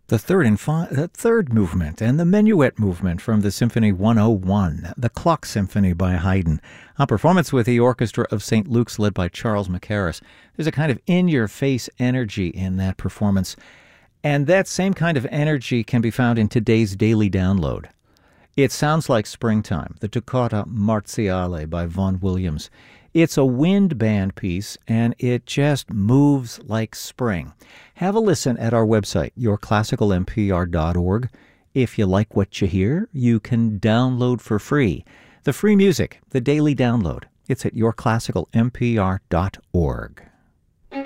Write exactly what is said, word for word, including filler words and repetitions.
The third and fi- the third movement and the Minuet movement from the Symphony one oh one, the Clock Symphony by Haydn, a performance with the Orchestra of Saint Luke's led by Charles Mackerras. There's a kind of in-your-face energy in that performance, and that same kind of energy can be found in today's daily download. It sounds like springtime, the Toccata Marziale by Vaughan Williams. It's a wind band piece, and it just moves like spring. Have a listen at our website, your classical m p r dot org. If you like what you hear, you can download for free. The free music, the daily download. It's at your classical m p r dot org.